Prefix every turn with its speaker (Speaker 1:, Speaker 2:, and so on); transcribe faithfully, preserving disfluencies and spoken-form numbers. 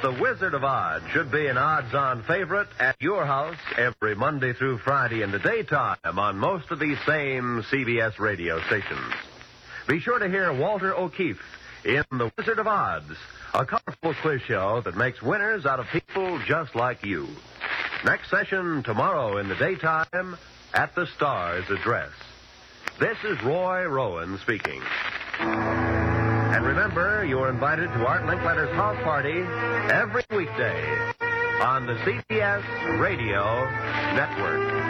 Speaker 1: The Wizard of Oz should be an odds-on favorite at your house every Monday through Friday in the daytime on most of these same C B S radio stations. Be sure to hear Walter O'Keefe in The Wizard of Oz, a colorful quiz show that makes winners out of people just like you. Next session tomorrow in the daytime at the Star's address. This is Roy Rowan speaking. And remember, you're invited to Art Linkletter's house party every weekday on the C B S Radio Network.